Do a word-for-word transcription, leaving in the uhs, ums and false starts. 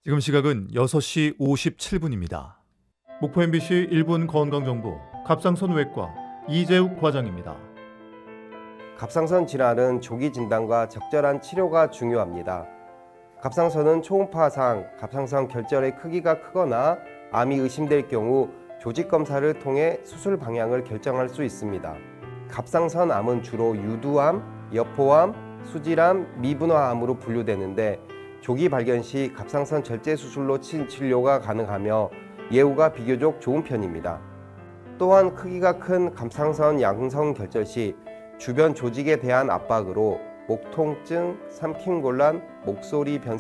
지금 시각은 여섯 시 오십칠 분입니다. 목포 엠비씨 일 분 건강정보 갑상선 외과 이재욱 과장입니다. 갑상선 질환은 조기 진단과 적절한 치료가 중요합니다. 갑상선은 초음파상 갑상선 결절의 크기가 크거나 암이 의심될 경우 조직 검사를 통해 수술 방향을 결정할 수 있습니다. 갑상선 암은 주로 유두암, 여포암, 수질암, 미분화암으로 분류되는데 조기 발견 시 갑상선 절제 수술로 치료가 가능하며 예후가 비교적 좋은 편입니다. 또한 크기가 큰 갑상선 양성 결절 시 주변 조직에 대한 압박으로 목 통증, 삼킴곤란, 목소리 변